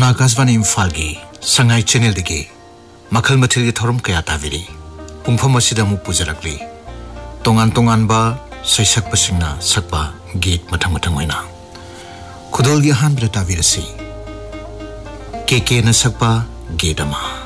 आकाशवाणी इम्फाल की संगाई चैनल दगी मखल मथिल की थौरम कया ताविरी पुंफम असिदा मु पुजरकली तोंगान तोंगान बा सैसक पसिंगना सकपा गीत मथंग मथंग ओइना खुदोल की हान ब्रे ताविरसी के न सकपा गीत अमा